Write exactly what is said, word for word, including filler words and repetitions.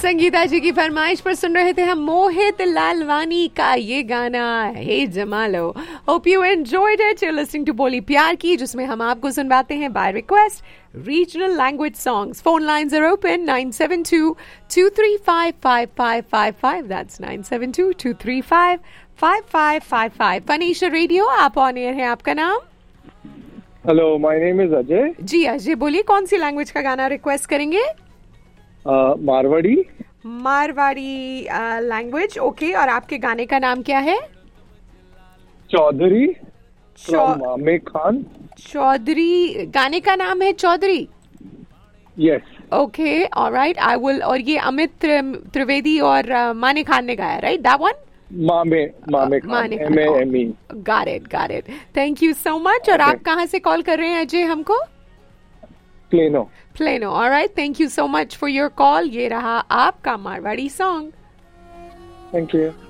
संगीता जी की फरमाइश पर सुन रहे थे हम मोहित लालवानी का ये गाना हे Jamalo. Hope you enjoyed it. You listening to बोली प्यार की, जिसमें हम आपको सुनवाते हैं bye request regional language songs. Phone lines are open nine seven to to three five five five five five, that's nine seven to to three five five five five five. फनीशा radio, आप on air हैं। आपका नाम? Hello, my name is Ajay. जी अजय, बोलिए कौन सी language का गाना request करेंगे? uh, Marwari. Marwari language, okay. और आपके गाने का नाम क्या है? चौधरी चौ... मामे खान। चौधरी, गाने का नाम है Chaudhary? Yes. Okay, alright, I will. और ये अमित त्रिवेदी और uh, माने खान ने गाया, राइट? That one? मामे मामे Khan, M A M E. Got it, got it. Thank you so much. और आप कहाँ से कॉल कर रहे हैं अजय हमको? Plano. Plano, alright, thank you so much for your call. ये रहा आपका मारवाड़ी सॉन्ग। Thank you.